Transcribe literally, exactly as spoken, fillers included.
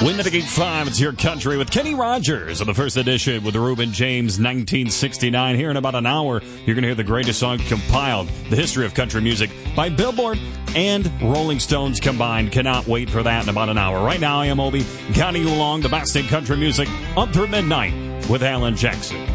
Wind at Gate five, it's your country with Kenny Rogers of the first edition with Reuben James, nineteen sixty-nine. Here in about an hour, you're going to hear the greatest song compiled, the history of country music, by Billboard and Rolling Stones combined. Cannot wait for that in about an hour. Right now, I am Obi, guiding you along the best in country music up through midnight with Alan Jackson.